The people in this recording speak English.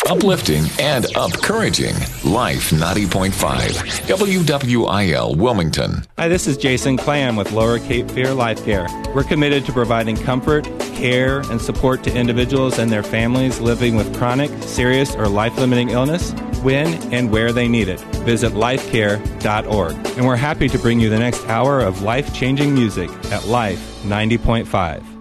Uplifting and encouraging. Life 90.5. WWIL Wilmington. Hi, this is Jason Clam with Lower Cape Fear Life Care. We're committed to providing comfort, care, and support to individuals and their families living with chronic, serious, or life-limiting illness when and where they need it. Visit lifecare.org. And we're happy to bring you the next hour of life-changing music at Life 90.5.